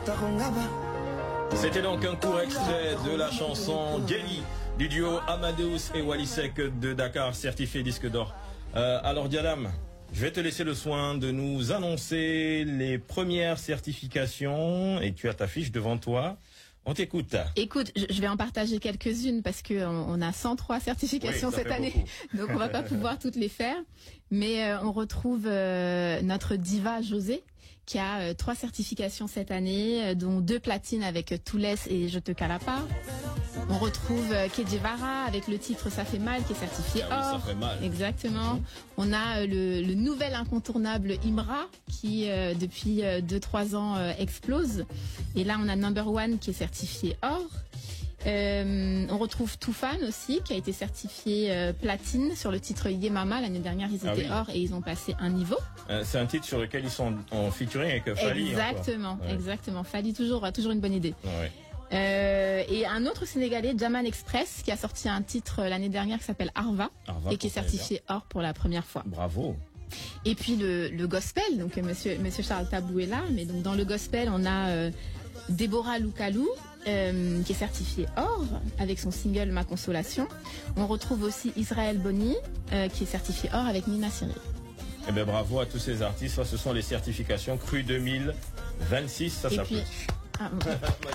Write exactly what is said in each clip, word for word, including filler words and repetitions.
C'était donc un court extrait de la chanson Jelly du duo Amadeus et Walisek de Dakar, certifié disque d'or. Euh, alors Diadam, je vais te laisser le soin de nous annoncer les premières certifications et tu as ta fiche devant toi. On t'écoute. Écoute, je vais en partager quelques-unes parce que on a cent trois certifications oui, cette année, beaucoup. Donc on va pas pouvoir toutes les faire. Mais euh, on retrouve euh, notre diva José qui a euh, trois certifications cette année, euh, dont deux platines avec Toulès et Je te calapa. On retrouve euh, Kedjevara avec le titre Ça fait mal qui est certifié ah or. Oui, ça fait mal. Exactement. Mmh. On a euh, le, le nouvel incontournable Imra qui euh, depuis deux trois ans euh, explose. Et là on a Number One qui est certifié or. Euh, on retrouve Toufan aussi qui a été certifié euh, platine sur le titre Yemama. L'année dernière ils étaient ah oui. or et ils ont passé un niveau. Euh, c'est un titre sur lequel ils sont en featuring avec Fali. Exactement, ouais. exactement. Fali toujours toujours une bonne idée. Ouais. Euh, et un autre Sénégalais, Jaman Express, qui a sorti un titre l'année dernière qui s'appelle Arva, Arva et qui est certifié or pour la première fois. Bravo. Et puis le, le gospel, donc Monsieur Monsieur Charles Tabou est là, mais donc dans le gospel on a euh, Déborah Loukalou euh, qui est certifié or avec son single Ma Consolation. On retrouve aussi Israël Boni euh, qui est certifié or avec Nina Cyril. Eh bien bravo à tous ces artistes, ça, ce sont les certifications Cru deux mille vingt-six, ça s'appelle. Ah, bon.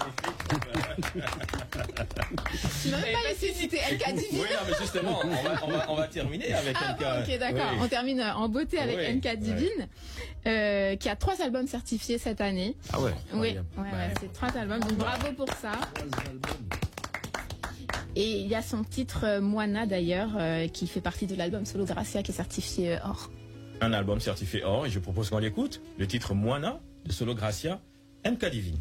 Tu m'as même pas laissé citer N K Divine. Oui, non, mais justement, on va, on va, on va terminer avec ah, N K. Bon, ok, d'accord. Oui. On termine en beauté avec oui, N K Divine, oui. euh, qui a trois albums certifiés cette année. Ah ouais. Oui, ouais, ouais, ouais, c'est trois albums. Donc bravo pour ça. Et il y a son titre euh, Moana d'ailleurs, euh, qui fait partie de l'album Solo Gracia, qui est certifié euh, or. Un album certifié or, et je propose qu'on l'écoute. Le titre Moana de Solo Gracia, N K Divine.